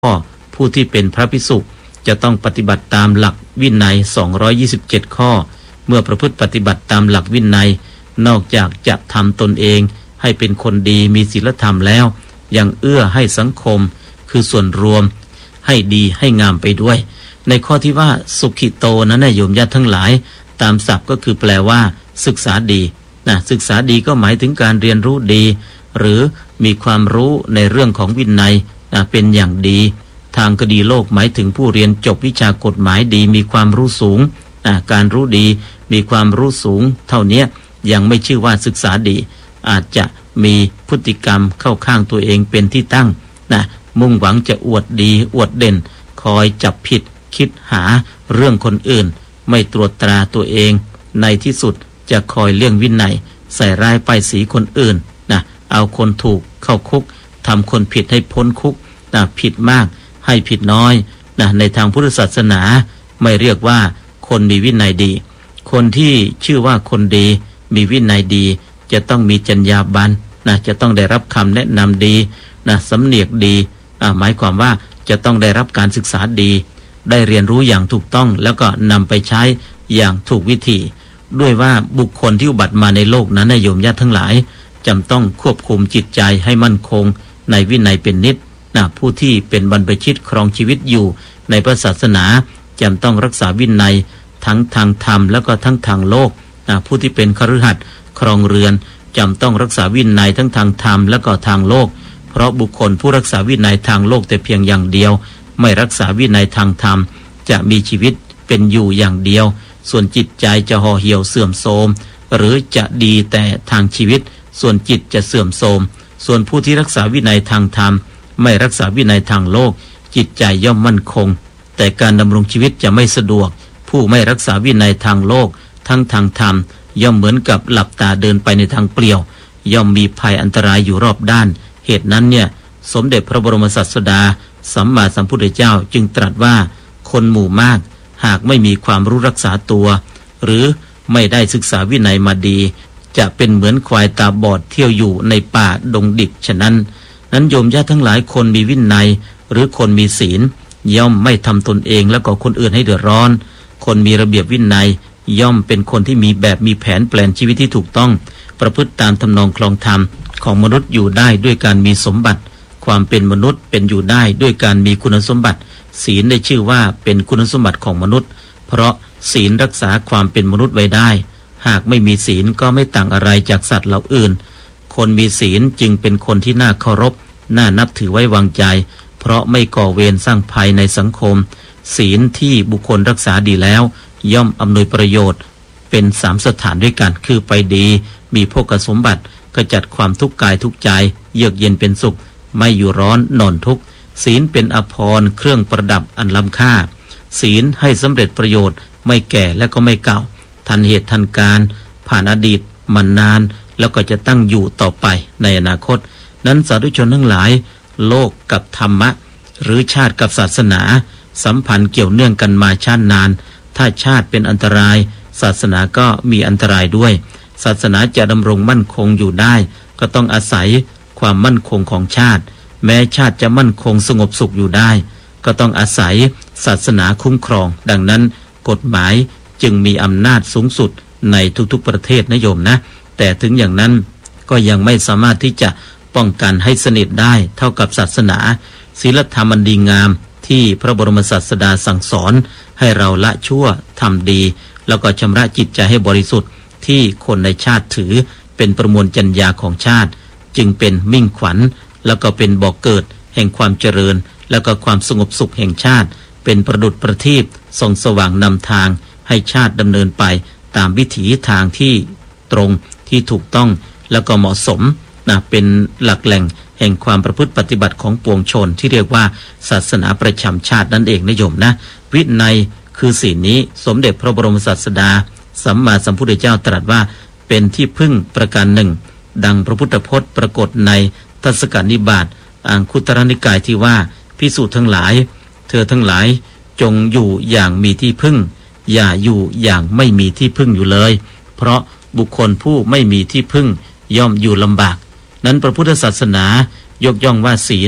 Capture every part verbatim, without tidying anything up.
ข้อผู้ที่เป็นพระภิกษุจะต้องปฏิบัติตามหลักวินัยสองร้อยยี่สิบเจ็ดข้อเมื่อประพฤติปฏิบัติตามหลักวินัยนอกจากจะทำตนเองให้เป็นคนดีมีศีลธรรมแล้วยังเอื้อให้สังคมคือส่วนรวมให้ดีให้งามไปด้วยในข้อที่ว่าสุขิโตนั้นนะโยมญาติทั้งหลายตามศัพท์ก็คือแปลว่าศึกษาดีนะศึกษาดีก็หมายถึงการเรียนรู้ดีหรือมีความรู้ในเรื่องของวินัยนะเป็นอย่างดีทางคดีโลกหมายถึงผู้เรียนจบวิชากฎหมายดีมีความรู้สูงนะการรู้ดีมีความรู้สูงเท่านี้ยังไม่ชื่อว่าศึกษาดีอาจจะมีพฤติกรรมเข้าข้างตัวเองเป็นที่ตั้งนะมุ่งหวังจะอวดดีอวดเด่นคอยจับผิดคิดหาเรื่องคนอื่นไม่ตรวจตราตัวเองในที่สุดจะคอยเลี่ยงวินัยใส่ร้ายป้ายสีคนอื่นนะเอาคนถูกเข้าคุกทำคนผิดให้พ้นคุกนะผิดมากให้ผิดน้อยนะในทางพุทธศาสนาไม่เรียกว่าคนมีวินัยดีคนที่ชื่อว่าคนดีมีวินัยดีจะต้องมีจรรยาบรรณนะจะต้องได้รับคำแนะนำดีนะสำเนียกดีอ่าหมายความว่าจะต้องได้รับการศึกษาดีได้เรียนรู้อย่างถูกต้องแล้วก็นำไปใช้อย่างถูกวิธีด้วยว่าบุคคลที่อุบัติมาในโลกนั้นนะโยมญาติทั้งหลายจำต้องควบคุมจิตใจให้มั่นคงในวินัยเป็นนิจนะผู้ที่เป็นบรรพชิตครองชีวิตอยู่ในพระศาสนาจำต้องรักษาวินัยทั้งทางธรรมแล้วก็ทั้งทางโลกนะผู้ที่เป็นคฤหัสถ์ครองเรือนจำต้องรักษาวินัยทั้งทางธรรมแล้วก็ทางโลกเพราะบุคคลผู้รักษาวินัยทางโลกแต่เพียงอย่างเดียวไม่รักษาวินัยทางธรรมจะมีชีวิตเป็นอยู่อย่างเดียวส่วนจิตใจจะห่อเหี่ยวเสื่อมโทรมหรือจะดีแต่ทางชีวิตส่วนจิตจะเสื่อมโทรมส่วนผู้ที่รักษาวินัยทางธรรมไม่รักษาวินัยทางโลกจิตใจย่อมมั่นคงแต่การดำรงชีวิตจะไม่สะดวกผู้ไม่รักษาวินัยทางโลกทั้งทางธรรมย่อมเหมือนกับหลับตาเดินไปในทางเปลี่ยวย่อมมีภัยอันตรายอยู่รอบด้านเหตุนั้นเนี่ยสมเด็จพระบรมศาสดาสัมมาสัมพุทธเจ้าจึงตรัสว่าคนหมู่มากหากไม่มีความรู้รักษาตัวหรือไม่ได้ศึกษาวินัยมาดีจะเป็นเหมือนควายตาบอดเที่ยวอยู่ในป่าดงดิบฉะนั้นนั้นโยมญาติทั้งหลายคนมีวินัยหรือคนมีศีลย่อมไม่ทำตนเองแล้วก็คนอื่นให้เดือดร้อนคนมีระเบียบวินัยย่อมเป็นคนที่มีแบบมีแผนแปลนชีวิตที่ถูกต้องประพฤติตามทำนองคลองธรรมของมนุษย์อยู่ได้ด้วยการมีสมบัติความเป็นมนุษย์เป็นอยู่ได้ด้วยการมีคุณสมบัติศีลได้ชื่อว่าเป็นคุณสมบัติของมนุษย์เพราะศีลรักษาความเป็นมนุษย์ไว้ได้หากไม่มีศีลก็ไม่ต่างอะไรจากสัตว์เหล่าอื่นคนมีศีลจึงเป็นคนที่น่าเคารพน่านับถือไว้วางใจเพราะไม่ก่อเวรสร้างภัยในสังคมศีลที่บุคคลรักษาดีแล้วย่อมอำนวยประโยชน์เป็นสามสถานด้วยกันคือไปดีมีโภคสมบัติขจัดความทุกข์กายทุกข์ใจเยือกเย็นเป็นสุขไม่อยู่ร้อนนอนทุกข์ศีลเป็นอภรณ์เครื่องประดับอันล้ำค่าศีลให้สำเร็จประโยชน์ไม่แก่และก็ไม่เก่าทันเหตุทันการผ่านอดีตมันนานแล้วก็จะตั้งอยู่ต่อไปในอนาคตนั้นสาธุชนทั้งหลายโลกกับธรรมะหรือชาติกับศาสนาสัมพันธ์เกี่ยวเนื่องกันมาช้านานถ้าชาติเป็นอันตรายศาสนาก็มีอันตรายด้วยศาสนาจะดำรงมั่นคงอยู่ได้ก็ต้องอาศัยความมั่นคงของชาติแม้ชาติจะมั่นคงสงบสุขอยู่ได้ก็ต้องอาศัยศาสนาคุ้มครองดังนั้นกฎหมายจึงมีอำนาจสูงสุดในทุกๆประเทศนะโยมนะแต่ถึงอย่างนั้นก็ยังไม่สามารถที่จะป้องกันให้สนิทได้เท่ากับศาสนาศีลธรรมอันดีงามที่พระบรมศาสดาสั่งสอนให้เราละชั่วทำดีแล้วก็ชำระจิตใจให้บริสุทธิ์ที่คนในชาติถือเป็นประมวลจรรยาของชาติจึงเป็นมิ่งขวัญแล้วก็เป็นบ่อกเกิดแห่งความเจริญแล้วก็ความสงบสุขแห่งชาติเป็นประดุจประทีปส่องสว่างนำทางให้ชาติดำเนินไปตามวิถีทางที่ตรงที่ถูกต้องแล้วก็เหมาะสมนะเป็นหลักแหล่งแห่งความประพฤติปฏิบัติของปวงชนที่เรียกว่าศาสนาประจำชาตินั่นเองนะโยมนะวินัยคือศีลนี้สมเด็จพระบรมศาสดาสัมมาสัมพุทธเจ้าตรัสว่าเป็นที่พึ่งประการหนึ่งดังพระพุทธพจน์ปรากฏในทัศกนิบาตอังคุตรนิกายที่ว่าภิกษุทั้งหลายเธอทั้งหลายจงอยู่อย่างมีที่พึ่งอย่าอยู่อย่างไม่มีที่พึ่งอยู่เลยเพราะบุคคลผู้ไม่มีที่พึ่งย่อมอยู่ลำบากนั้นพระพุทธศาสนายกย่องว่าศีล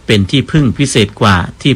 เป็นที่พึ่งพิเศษกว่าที่